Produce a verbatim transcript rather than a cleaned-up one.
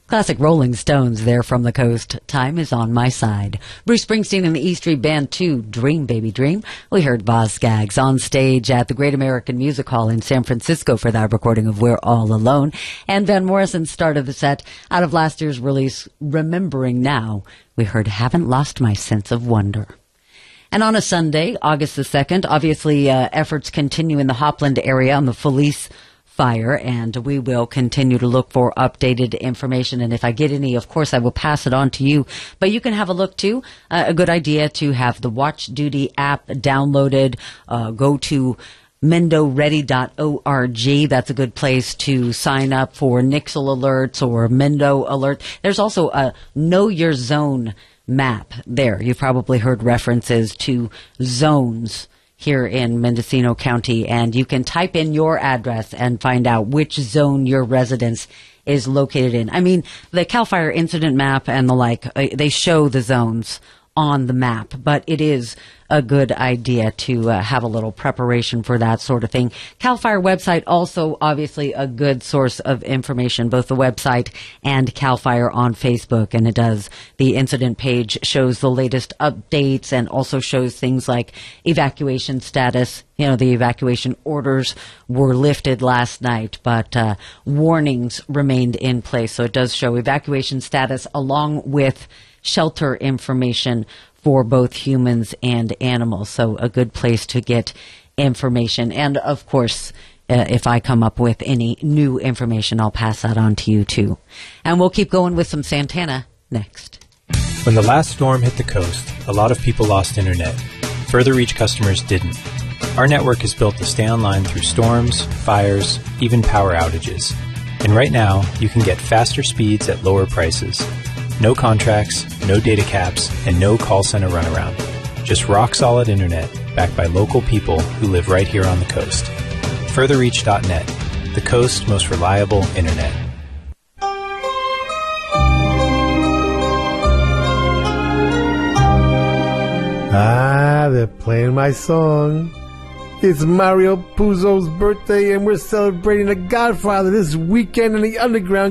Classic Rolling Stones there from the coast. Time is on my side. Bruce Springsteen and the E Street Band two, Dream Baby Dream. We heard Boz Scaggs on stage at the Great American Music Hall in San Francisco for that recording of We're All Alone. And Van Morrison started the set out of last year's release, Remembering Now. We heard Haven't Lost My Sense of Wonder. And on a Sunday, August the second, obviously uh, efforts continue in the Hopland area on the Felice fire, and we will continue to look for updated information. And if I get any, of course, I will pass it on to you. But you can have a look, too. Uh, a good idea to have the Watch Duty app downloaded. Uh, go to mendo ready dot org. That's a good place to sign up for Nixle alerts or Mendo alert. There's also a Know Your Zone map there. You've probably heard references to zones here in Mendocino County, and you can type in your address and find out which zone your residence is located in. I mean, the CAL FIRE incident map and the like, uh, they show the zones on the map, but it is a good idea to uh, have a little preparation for that sort of thing. CAL FIRE website also obviously a good source of information, both the website and CAL FIRE on Facebook, and it does. The incident page shows the latest updates and also shows things like evacuation status. You know, the evacuation orders were lifted last night, but uh, warnings remained in place. So it does show evacuation status along with shelter information for both humans and animals. So a good place to get information. And of course, uh, if I come up with any new information, I'll pass that on to you too. And we'll keep going with some Santana next. When the last storm hit the coast, a lot of people lost internet. Further Reach customers didn't. Our network is built to stay online through storms, fires, even power outages. And right now, you can get faster speeds at lower prices. No contracts, no data caps, and no call center runaround. Just rock-solid internet backed by local people who live right here on the coast. further reach dot net, the coast's most reliable internet. Ah, they're playing my song. It's Mario Puzo's birthday, and we're celebrating The Godfather this weekend in the Underground